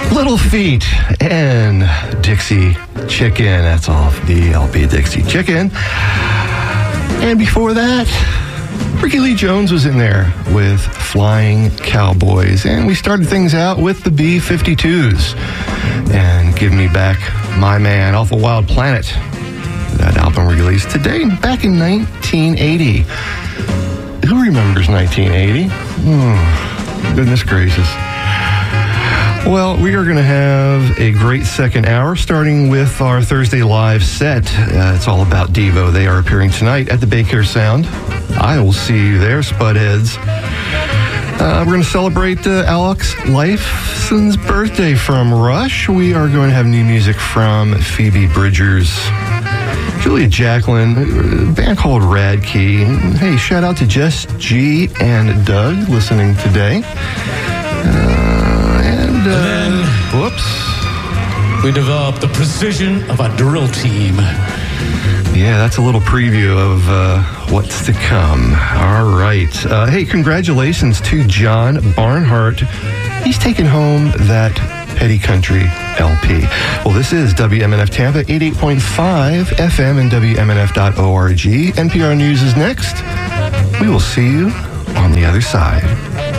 Little Feat and Dixie Chicken. That's all the LP Dixie Chicken. And before that, Ricky Lee Jones was in there with Flying Cowboys. And we started things out with the B-52s. And Give Me Back My Man Off a Wild Planet. That album released today, back in 1980. Who remembers 1980? Goodness gracious. Well, we are going to have a great second hour, starting with our Thursday live set. It's all about Devo. They are appearing tonight at the Baycare Sound. I will see you there, Spudheads. We're going to celebrate Alex Lifeson's birthday from Rush. We are going to have new music from Phoebe Bridgers, Julia Jacqueline, a band called Rad Key. Hey, shout out to Jess G and Doug listening today. And then, whoops. We developed the precision of a drill team. Yeah, that's a little preview of what's to come. All right. Hey, congratulations to John Barnhart. He's taken home that Petty Country LP. Well, this is WMNF Tampa, 88.5 FM and WMNF.org. NPR News is next. We will see you on the other side.